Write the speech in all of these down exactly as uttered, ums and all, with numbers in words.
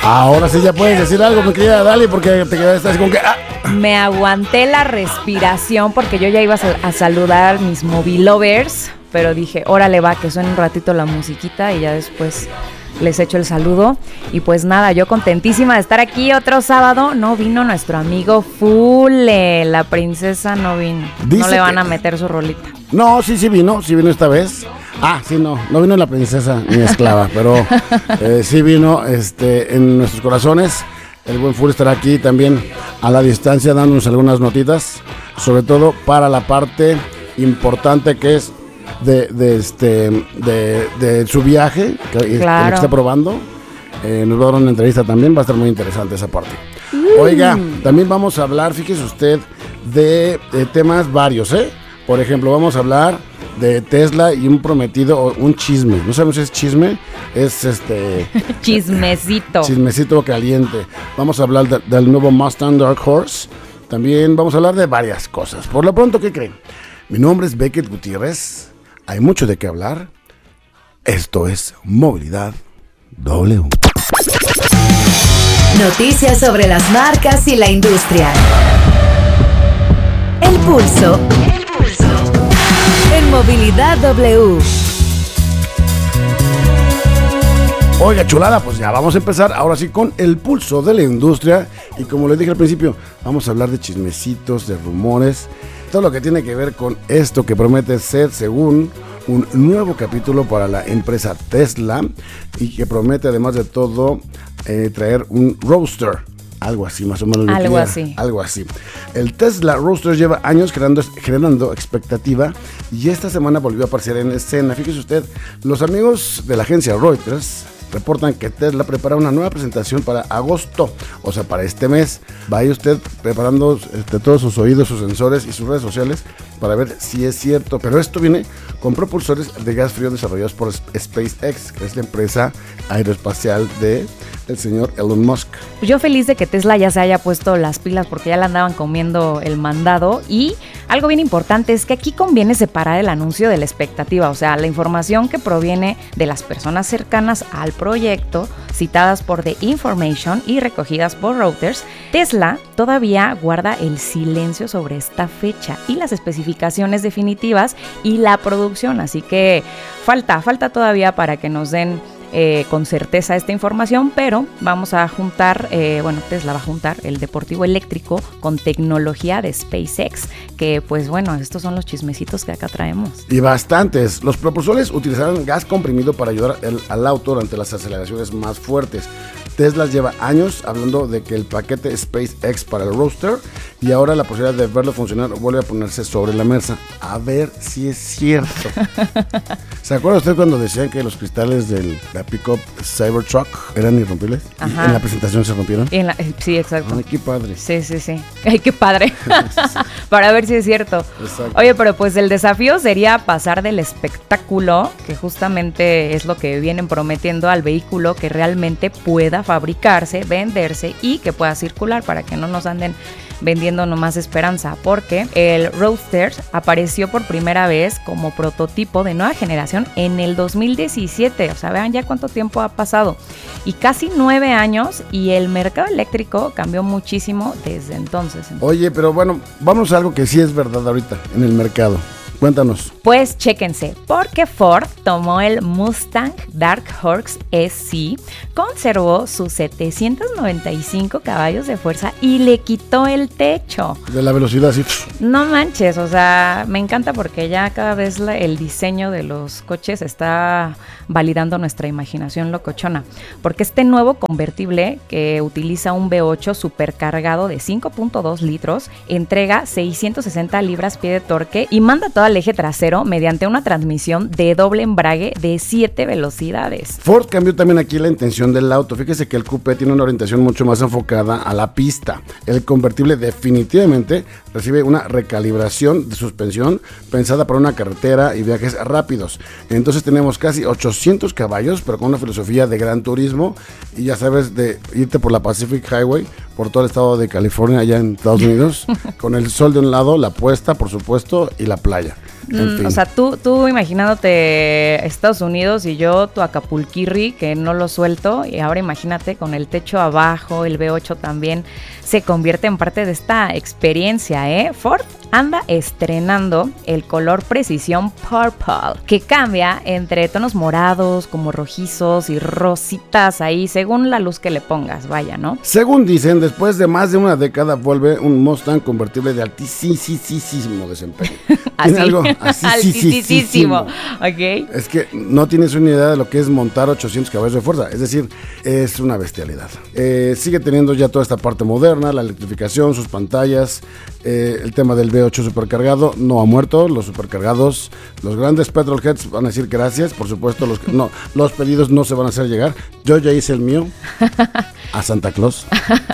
Ahora sí ya puedes decir algo, mi querida Dali, porque te quedaste así como que... Ah. Me aguanté la respiración porque yo ya iba a, a saludar a mis movie lovers, pero dije, órale va, que suene un ratito la musiquita y ya después les echo el saludo. Y pues nada, yo contentísima de estar aquí otro sábado. No vino nuestro amigo Fule, la princesa no vino. Dice no le van que... a meter su rolita. No, sí, sí vino, sí vino esta vez. Ah, sí, no, no vino la princesa ni esclava, pero eh, sí vino este, en nuestros corazones. El buen Fule estará aquí también a la distancia dándonos algunas notitas, sobre todo para la parte importante que es de, de, este, de, de su viaje, que, claro. que está probando. Eh, nos va a dar una entrevista también, va a estar muy interesante esa parte. Mm. Oiga, también vamos a hablar, fíjese usted, de, de temas varios, ¿eh? Por ejemplo, vamos a hablar de Tesla y un prometido, un chisme. No sabemos si es chisme, es este... Chismecito. Chismecito caliente. Vamos a hablar de, del nuevo Mustang Dark Horse. También vamos a hablar de varias cosas. Por lo pronto, ¿qué creen? Mi nombre es Beckett Gutiérrez. Hay mucho de qué hablar. Esto es Movilidad W. Noticias sobre las marcas y la industria. El pulso. El pulso. En Movilidad W. Oiga, chulada, pues ya vamos a empezar ahora sí con el pulso de la industria. Y como les dije al principio, vamos a hablar de chismecitos, de rumores, todo lo que tiene que ver con esto que promete ser, según un nuevo capítulo para la empresa Tesla, y que promete además de todo eh, traer un Roadster. Algo así, más o menos. Algo quería, así. Algo así. El Tesla Roadster lleva años generando, generando expectativa y esta semana volvió a aparecer en escena. Fíjese usted, los amigos de la agencia Reuters reportan que Tesla prepara una nueva presentación para agosto, o sea, para este mes. Vaya usted preparando este, todos sus oídos, sus sensores y sus redes sociales para ver si es cierto. Pero esto viene con propulsores de gas frío desarrollados por SpaceX, que es la empresa aeroespacial de el señor Elon Musk. Yo feliz de que Tesla ya se haya puesto las pilas porque ya le andaban comiendo el mandado. Y algo bien importante es que aquí conviene separar el anuncio de la expectativa, o sea, la información que proviene de las personas cercanas al proyecto, citadas por The Information y recogidas por Reuters. Tesla todavía guarda el silencio sobre esta fecha y las especificaciones definitivas y la producción, así que falta, falta todavía para que nos den Eh, con certeza esta información, pero vamos a juntar, eh, bueno, Tesla va a juntar el deportivo eléctrico con tecnología de SpaceX, que pues bueno, estos son los chismecitos que acá traemos. Y bastantes. Los propulsores utilizarán gas comprimido para ayudar el, al auto durante las aceleraciones más fuertes. Tesla lleva años hablando de que el paquete SpaceX para el Roadster, y ahora la posibilidad de verlo funcionar vuelve a ponerse sobre la mesa. A ver si es cierto. ¿Se acuerda usted cuando decían que los cristales de la pickup Cybertruck eran irrompibles? Ajá. En la presentación se rompieron. En la, sí, exacto. Ay, qué padre. Sí, sí, sí. Ay, qué padre. Sí, sí. Para ver si es cierto. Exacto. Oye, pero pues el desafío sería pasar del espectáculo, que justamente es lo que vienen prometiendo, al vehículo que realmente pueda fabricarse, venderse y que pueda circular, para que no nos anden vendiendo nomás esperanza, porque el Roadster apareció por primera vez como prototipo de nueva generación en el dos mil diecisiete, o sea, vean ya cuánto tiempo ha pasado, y casi nueve años, y el mercado eléctrico cambió muchísimo desde entonces. Oye, pero bueno, vamos a algo que sí es verdad ahorita en el mercado. Cuéntanos. Pues chéquense, porque Ford tomó el Mustang Dark Horse S C, conservó sus setecientos noventa y cinco caballos de fuerza y le quitó el techo. De la velocidad, sí. No manches, o sea, me encanta porque ya cada vez la, el diseño de los coches está validando nuestra imaginación locochona. Porque este nuevo convertible, que utiliza un V ocho supercargado de cinco punto dos litros, entrega seiscientos sesenta libras-pie de torque y manda todo al eje trasero mediante una transmisión de doble embrague de siete velocidades. Ford cambió también aquí la intención del auto. Fíjese que el coupé tiene una orientación mucho más enfocada a la pista. El convertible definitivamente recibe una recalibración de suspensión pensada para una carretera y viajes rápidos. Entonces tenemos casi ochocientos caballos, pero con una filosofía de gran turismo, y ya sabes, de irte por la Pacific Highway, por todo el estado de California, allá en Estados Unidos, con el sol de un lado, la puesta, por supuesto, y la playa. En Mm, fin. O sea, tú, tú imaginándote Estados Unidos y yo tu Acapulquirri, que no lo suelto, y ahora imagínate con el techo abajo, el V ocho también se convierte en parte de esta experiencia, ¿eh? Ford anda estrenando el color Precision Purple, que cambia entre tonos morados, como rojizos y rositas ahí, según la luz que le pongas, vaya, ¿no? Según dicen, después de más de una década vuelve un Mustang convertible de altísimo desempeño. Así, Tiene algo así, altísimo, ¿ok? Es que no tienes una idea de lo que es montar ochocientos caballos de fuerza, es decir, es una bestialidad. Eh, sigue teniendo ya toda esta parte moderna, la electrificación, sus pantallas, eh, el tema del V ocho supercargado no ha muerto, los supercargados, los grandes petrolheads van a decir gracias, por supuesto, los, no, los pedidos no se van a hacer llegar. Yo ya hice el mío a Santa Claus,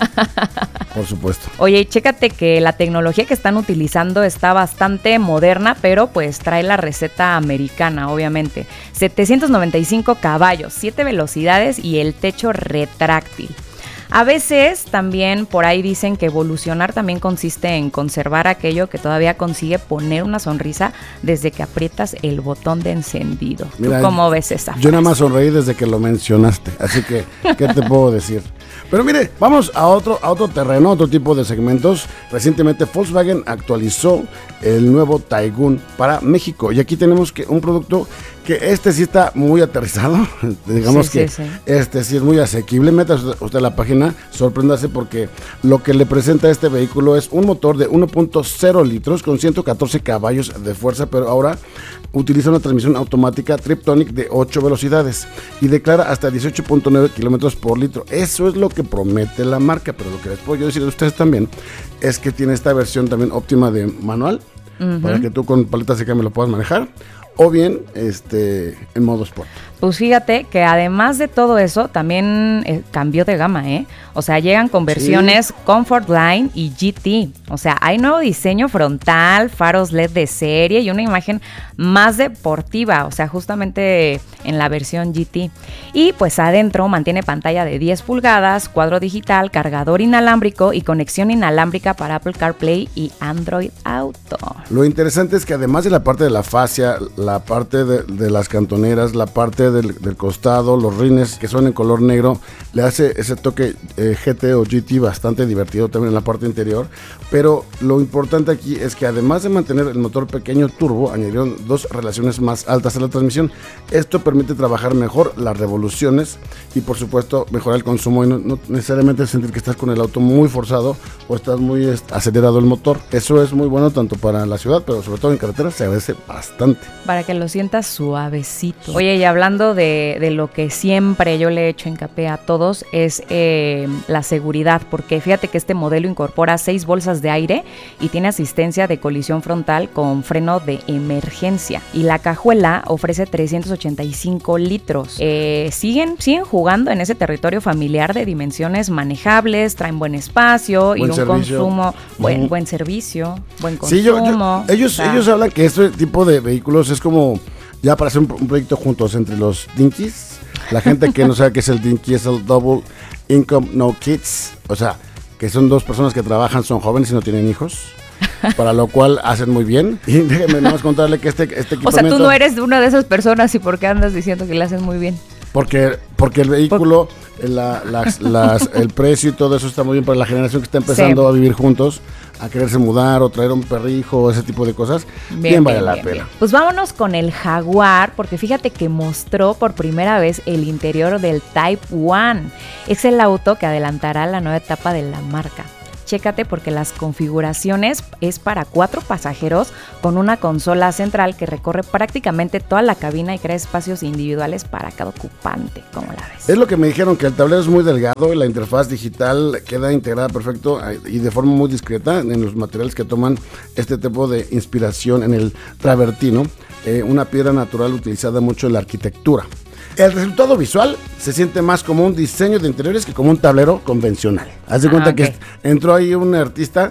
por supuesto. Oye, y chécate que la tecnología que están utilizando está bastante moderna, pero pues trae la receta americana, obviamente. setecientos noventa y cinco caballos, siete velocidades y el techo retráctil. A veces también por ahí dicen que evolucionar también consiste en conservar aquello que todavía consigue poner una sonrisa desde que aprietas el botón de encendido. Mira, ¿Tú cómo ves esa Yo nada frase? más sonreí desde que lo mencionaste, así que, ¿qué te puedo decir? Pero mire, vamos a otro, a otro terreno, otro tipo de segmentos. Recientemente Volkswagen actualizó el nuevo Taygun para México. Y aquí tenemos que un producto que este sí está muy aterrizado. Digamos Sí, que sí, sí. este sí es muy asequible. Meta usted, usted a la página, sorpréndase porque lo que le presenta este vehículo es un motor de uno punto cero litros con ciento catorce caballos de fuerza, pero ahora utiliza una transmisión automática Triptonic de ocho velocidades y declara hasta dieciocho punto nueve kilómetros por litro. Eso es lo que promete la marca, pero lo que les puedo yo decir a ustedes también es que tiene esta versión también óptima de manual, uh-huh, para que tú con paleta seca me lo puedas manejar, o bien este en modo sport. Pues fíjate que además de todo eso, también eh, cambió de gama, ¿eh? O sea, llegan con versiones sí. Comfort Line y G T. O sea, hay nuevo diseño frontal, faros L E D de serie y una imagen más deportiva, o sea, justamente en la versión G T. Y pues adentro mantiene pantalla de diez pulgadas, cuadro digital, cargador inalámbrico y conexión inalámbrica para Apple CarPlay y Android Auto. Lo interesante es que además de la parte de la fascia, la parte de, de las cantoneras, la parte del, del costado, los rines que son en color negro, le hace ese toque eh, G T o G T bastante divertido también en la parte interior. Pero lo importante aquí es que además de mantener el motor pequeño turbo, añadieron dos relaciones más altas a la transmisión. Esto permite trabajar mejor las revoluciones y por supuesto mejorar el consumo y no, no necesariamente sentir que estás con el auto muy forzado o estás muy acelerado el motor. Eso es muy bueno tanto para la ciudad, pero sobre todo en carretera se agradece bastante. Para que lo sientas suavecito. Oye, y hablando de, de lo que siempre yo le he hecho hincapié a todos es eh, la seguridad, porque fíjate que este modelo incorpora seis bolsas de aire y tiene asistencia de colisión frontal con freno de emergencia. Y la cajuela ofrece trescientos ochenta y cinco litros. Eh, siguen, siguen jugando en ese territorio familiar de dimensiones manejables, traen buen espacio buen y un servicio. consumo, buen, uh-huh. buen servicio, buen consumo. Sí, yo, yo, ellos, o sea, ellos hablan que este tipo de vehículos es como ya para hacer un, un proyecto juntos entre los Dinkies. La gente que no sabe qué es el Dinky es el Double Income No Kids, o sea, que son dos personas que trabajan, son jóvenes y no tienen hijos, para lo cual hacen muy bien. Y déjenme nomás contarle que este, este equipamiento... O sea, tú no eres una de esas personas, ¿y por qué andas diciendo que le hacen muy bien? Porque, porque el vehículo, por... la, las, las, el precio y todo eso está muy bien para la generación que está empezando sí. a vivir juntos, a quererse mudar o traer un perrijo, ese tipo de cosas. Bien, bien vale bien, la bien, pena. Bien. Pues vámonos con el Jaguar, porque fíjate que mostró por primera vez el interior del Type One. Es el auto que adelantará la nueva etapa de la marca. Chécate porque las configuraciones es para cuatro pasajeros con una consola central que recorre prácticamente toda la cabina y crea espacios individuales para cada ocupante. ¿Cómo la ves? Es lo que me dijeron, que el tablero es muy delgado y la interfaz digital queda integrada perfecto y de forma muy discreta en los materiales que toman este tipo de inspiración en el travertino, eh, una piedra natural utilizada mucho en la arquitectura. El resultado visual se siente más como un diseño de interiores que como un tablero convencional. Haz de cuenta ah, okay. que entró ahí un artista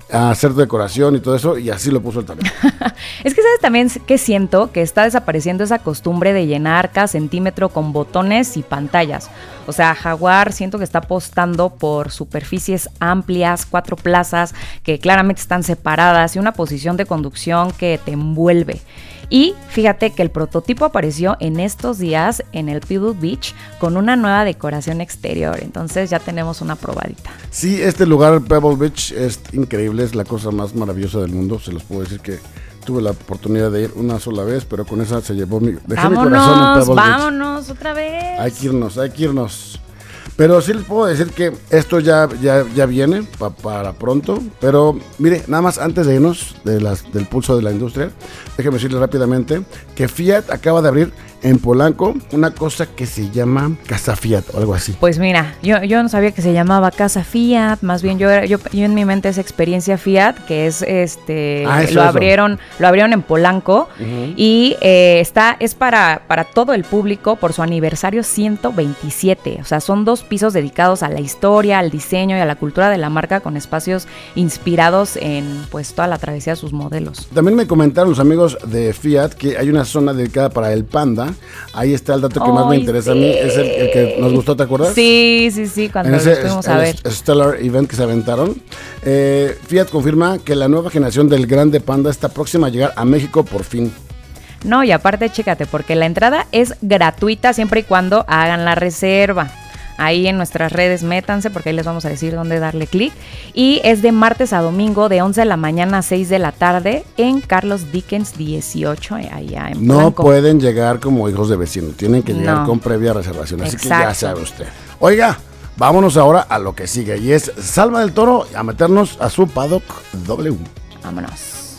a hacer decoración y todo eso, y así lo puso él también. Es que sabes también que siento que está desapareciendo esa costumbre de llenar cada centímetro con botones y pantallas. O sea, Jaguar siento que está apostando por superficies amplias, cuatro plazas que claramente están separadas y una posición de conducción que te envuelve. Y fíjate que el prototipo apareció en estos días en el Pebble Beach con una nueva decoración exterior. Entonces ya tenemos una probadita. Sí, este lugar, Pebble Beach, es increíble, es la cosa más maravillosa del mundo. Se los puedo decir que tuve la oportunidad de ir una sola vez, pero con esa se llevó mi, dejé vámonos, mi corazón en Pebble Beach. Vámonos otra vez. Hay que irnos, hay que irnos. Pero sí les puedo decir que esto ya, ya, ya viene pa, para pronto. Pero mire, nada más antes de irnos de las, del pulso de la industria, déjenme decirles rápidamente que Fiat acaba de abrir en Polanco una cosa que se llama Casa Fiat o algo así. Pues mira, yo, yo no sabía que se llamaba Casa Fiat, más bien yo, yo, yo en mi mente es Experiencia Fiat, que es este, ah, eso, lo eso. abrieron, lo abrieron en Polanco uh-huh. y eh, está, es para, para todo el público por su aniversario ciento veintisiete, o sea, son dos pisos dedicados a la historia, al diseño y a la cultura de la marca con espacios inspirados en pues toda la travesía de sus modelos. También me comentaron los amigos de Fiat que hay una zona dedicada para el Panda. Ahí está el dato que oh, más me interesa sí. a mí, es el, el que nos gustó, ¿te acuerdas? Sí, sí, sí, cuando en ese, lo estuvimos a ver. El Stellar Event que se aventaron. Eh, Fiat confirma que la nueva generación del Grande Panda está próxima a llegar a México por fin. No, y aparte, chécate, porque la entrada es gratuita siempre y cuando hagan la reserva. Ahí en nuestras redes métanse porque ahí les vamos a decir dónde darle clic. Y es de martes a domingo de once de la mañana a seis de la tarde en Carlos Dickens dieciocho, allá en No Polanco. pueden llegar como hijos de vecino, tienen que llegar no. con previa reservación. Así Exacto. que ya sabe usted. Oiga, vámonos ahora a lo que sigue y es Salma del Toro a meternos a su Paddock W. Vámonos.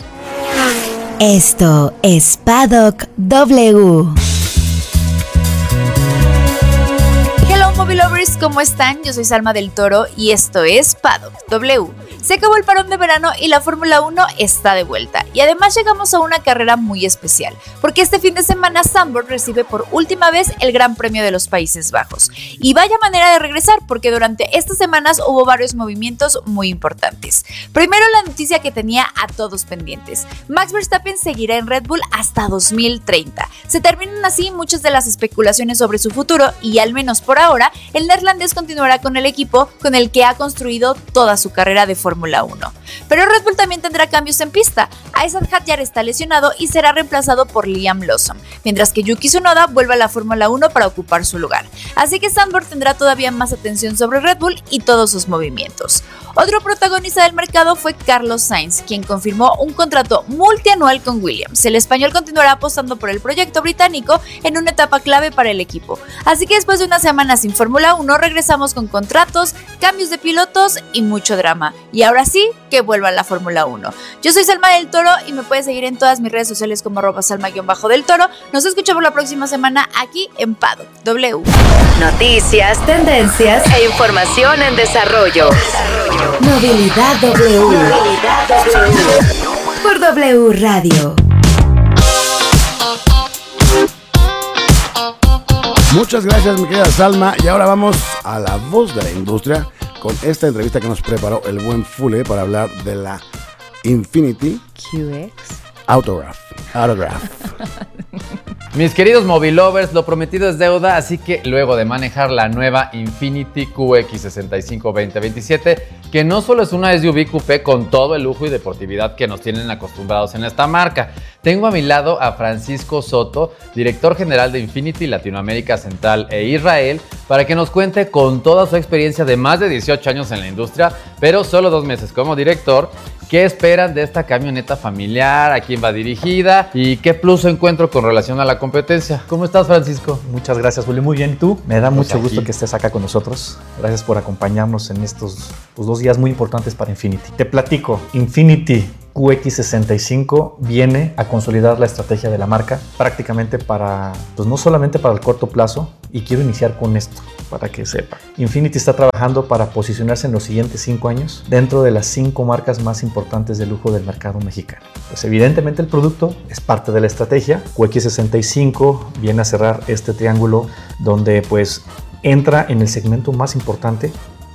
Esto es Paddock W. Movie Lovers, ¿cómo están? Yo soy Salma del Toro y esto es Paddock W. Se acabó el parón de verano y la Fórmula uno está de vuelta. Y además llegamos a una carrera muy especial, porque este fin de semana Zandvoort recibe por última vez el Gran Premio de los Países Bajos. Y vaya manera de regresar, porque durante estas semanas hubo varios movimientos muy importantes. Primero, la noticia que tenía a todos pendientes. Max Verstappen seguirá en Red Bull hasta dos mil treinta. Se terminan así muchas de las especulaciones sobre su futuro y al menos por ahora, el neerlandés continuará con el equipo con el que ha construido toda su carrera de Fórmula uno. Pero Red Bull también tendrá cambios en pista. Aizat Hadjar está lesionado y será reemplazado por Liam Lawson, mientras que Yuki Tsunoda vuelve a la Fórmula uno para ocupar su lugar. Así que Zandvoort tendrá todavía más atención sobre Red Bull y todos sus movimientos. Otro protagonista del mercado fue Carlos Sainz, quien confirmó un contrato multianual con Williams. El español continuará apostando por el proyecto británico en una etapa clave para el equipo. Así que después de una semana sin Fórmula uno regresamos con contratos, cambios de pilotos y mucho drama. Y ahora sí, que vuelva a la Fórmula uno. Yo soy Salma del Toro y me puedes seguir en todas mis redes sociales como arroba salma-del Toro. Nos escuchamos la próxima semana aquí en Paddock W. Noticias, tendencias e información en desarrollo. Movilidad W. Movilidad W. Por W Radio. Muchas gracias, mi querida Salma. Y ahora vamos a la voz de la industria con esta entrevista que nos preparó el buen Fule para hablar de la Infiniti Q X Autograph. Autograph. Mis queridos Movilovers, lo prometido es deuda, así que luego de manejar la nueva Infiniti Q X sesenta y cinco veinte veintisiete, que no solo es una S U V coupé con todo el lujo y deportividad que nos tienen acostumbrados en esta marca, tengo a mi lado a Francisco Soto, director general de Infiniti Latinoamérica Central e Israel, para que nos cuente con toda su experiencia de más de dieciocho años en la industria, pero solo dos meses como director, qué esperan de esta camioneta familiar, a quién va dirigida y qué plus encuentro con relación a la competencia. ¿Cómo estás, Francisco? Muchas gracias, Julio. Muy bien, ¿y tú? Me da Pues mucho aquí. gusto que estés acá con nosotros. Gracias por acompañarnos en estos pues, dos días muy importantes para Infiniti. Te platico, Infiniti Q X sesenta y cinco viene a consolidar la estrategia de la marca prácticamente para, pues no solamente para el corto plazo, y quiero iniciar con esto para que sepa. Infiniti está trabajando para posicionarse en los siguientes cinco años dentro de las cinco marcas más importantes de lujo del mercado mexicano. Pues evidentemente el producto es parte de la estrategia. Q X sesenta y cinco viene a cerrar este triángulo donde pues entra en el segmento más importante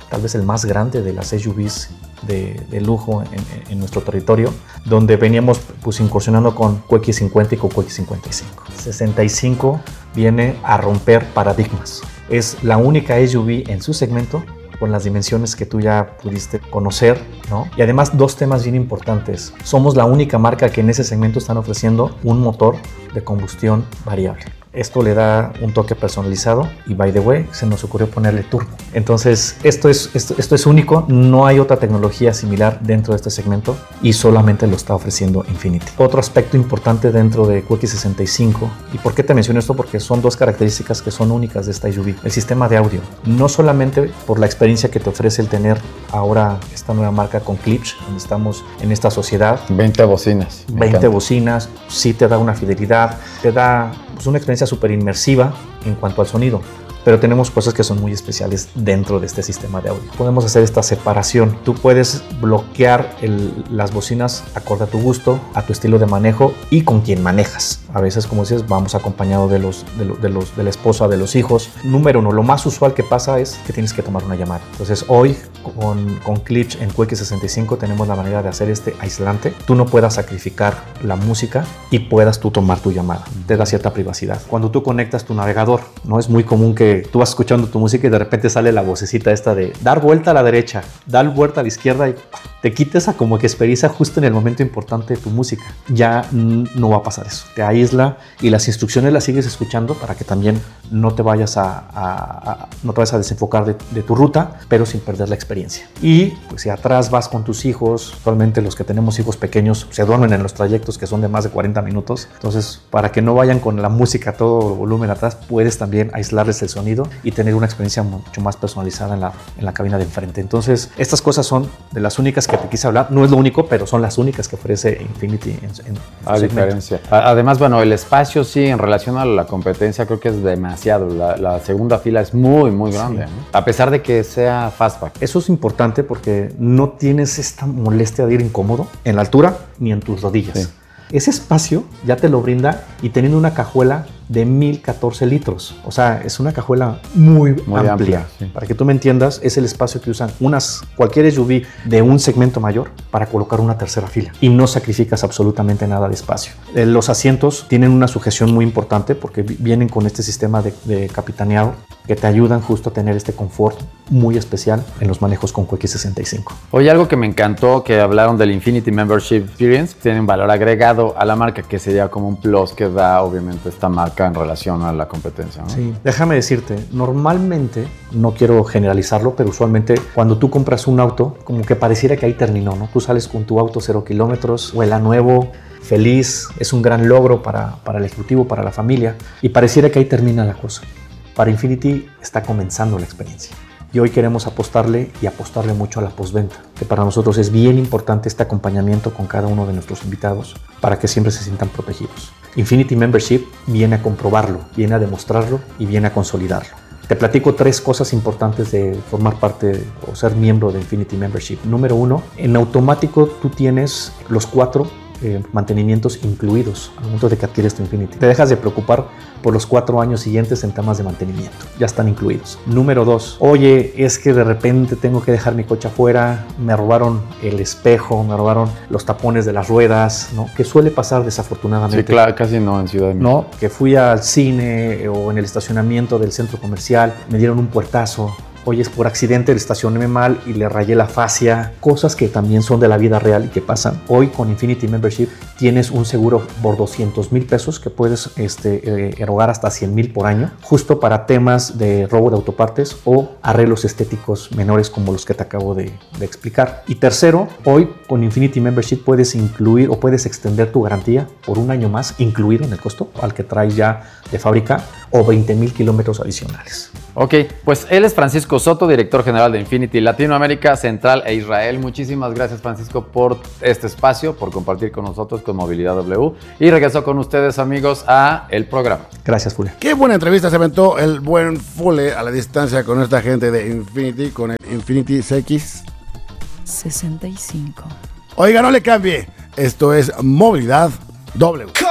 tal vez el más grande de las S U Vs de, de lujo en, en nuestro territorio, donde veníamos pues incursionando con Q X cincuenta y con Q X cincuenta y cinco. sesenta y cinco viene a romper paradigmas. Es la única S U V en su segmento con las dimensiones que tú ya pudiste conocer, ¿no? Y además dos temas bien importantes. Somos la única marca que en ese segmento están ofreciendo un motor de combustión variable. Esto le da un toque personalizado y, by the way, se nos ocurrió ponerle turbo. Entonces, esto es, esto, esto es único. No hay otra tecnología similar dentro de este segmento y solamente lo está ofreciendo Infiniti. Otro aspecto importante dentro de Q X sesenta y cinco, ¿y por qué te menciono esto? Porque son dos características que son únicas de esta S U V. El sistema de audio. No solamente por la experiencia que te ofrece el tener ahora esta nueva marca con Klipsch, donde estamos en esta sociedad. veinte bocinas. veinte bocinas, sí te da una fidelidad, te da pues, una experiencia súper inmersiva en cuanto al sonido, pero tenemos cosas que son muy especiales dentro de este sistema de audio. Podemos hacer esta separación. Tú puedes bloquear el, las bocinas acorde a tu gusto, a tu estilo de manejo y con quien manejas. A veces, como dices, vamos acompañado de, los, de, los, de, los, de la esposa, de los hijos. Número uno, lo más usual que pasa es que tienes que tomar una llamada. Entonces, hoy con, con Klipsch en Q X sesenta y cinco tenemos la manera de hacer este aislante. Tú no puedas sacrificar la música y puedas tú tomar tu llamada. Te da cierta privacidad. Cuando tú conectas tu navegador, ¿no? Es muy común que tú vas escuchando tu música y de repente sale la vocecita esta de dar vuelta a la derecha, dar vuelta a la izquierda y te quita esa como que experiencia justo en el momento importante de tu música. Ya no va a pasar eso. Te aísla y las instrucciones las sigues escuchando para que también no te vayas a, a, a, no te vayas a desenfocar de, de tu ruta, pero sin perder la experiencia. Y pues si atrás vas con tus hijos, actualmente los que tenemos hijos pequeños se duermen en los trayectos que son de más de cuarenta minutos. Entonces, para que no vayan con la música a todo volumen atrás, puedes también aislarles el sonido y tener una experiencia mucho más personalizada en la, en la cabina de enfrente. Entonces, estas cosas son de las únicas que te quise hablar. No es lo único, pero son las únicas que ofrece Infiniti en, en a diferencia. Además, bueno, el espacio sí, en relación a la competencia, creo que es demasiado. La, la segunda fila es muy, muy grande, sí. ¿No? A pesar de que sea fastback. Eso es importante porque no tienes esta molestia de ir incómodo en la altura ni en tus rodillas. Sí. Ese espacio ya te lo brinda y teniendo una cajuela de mil catorce litros. O sea, es una cajuela muy, muy amplia. amplia sí. Para que tú me entiendas, es el espacio que usan unas, cualquier S U V de un segmento mayor para colocar una tercera fila. Y no sacrificas absolutamente nada de espacio. Eh, los asientos tienen una sujeción muy importante porque vienen con este sistema de, de capitaneado que te ayudan justo a tener este confort muy especial en los manejos con Q X sesenta y cinco. Oye, algo que me encantó, que hablaron del Infiniti Membership Experience, tiene un valor agregado a la marca que sería como un plus que da obviamente esta marca en relación a la competencia, ¿no? Sí, déjame decirte, normalmente, no quiero generalizarlo, pero usualmente cuando tú compras un auto, como que pareciera que ahí terminó, ¿no? Tú sales con tu auto cero kilómetros, huela nuevo, feliz, es un gran logro para, para el ejecutivo, para la familia, y pareciera que ahí termina la cosa. Para Infiniti está comenzando la experiencia. Y hoy queremos apostarle y apostarle mucho a la postventa, que para nosotros es bien importante este acompañamiento con cada uno de nuestros invitados para que siempre se sientan protegidos. Infiniti Membership viene a comprobarlo, viene a demostrarlo y viene a consolidarlo. Te platico tres cosas importantes de formar parte o ser miembro de Infiniti Membership. Número uno, en automático tú tienes los cuatro Eh, mantenimientos incluidos al momento de que adquieres tu Infiniti. Te dejas de preocupar por los cuatro años siguientes en temas de mantenimiento. Ya están incluidos. Número dos, oye, es que de repente tengo que dejar mi coche afuera, me robaron el espejo, me robaron los tapones de las ruedas, ¿no? Que suele pasar desafortunadamente. Sí, claro, casi no en Ciudad de México. No, que fui al cine o en el estacionamiento del centro comercial, me dieron un puertazo. Oye, es por accidente, le estacioné mal y le rayé la fascia. Cosas que también son de la vida real y que pasan. Hoy con Infiniti Membership tienes un seguro por doscientos mil pesos que puedes este, eh, erogar hasta cien mil por año, justo para temas de robo de autopartes o arreglos estéticos menores como los que te acabo de, de explicar. Y tercero, hoy con Infiniti Membership puedes incluir o puedes extender tu garantía por un año más, incluido en el costo al que traes ya de fábrica, o veinte mil kilómetros adicionales. Ok, pues él es Francisco Soto, director general de Infiniti Latinoamérica, Central e Israel. Muchísimas gracias, Francisco, por este espacio, por compartir con nosotros con Movilidad W. Y regreso con ustedes, amigos, a el programa. Gracias, Fule. Qué buena entrevista se aventó el buen Fule a la distancia con esta gente de Infiniti, con el Infiniti C X sesenta y cinco. Oiga, no le cambie. Esto es Movilidad W.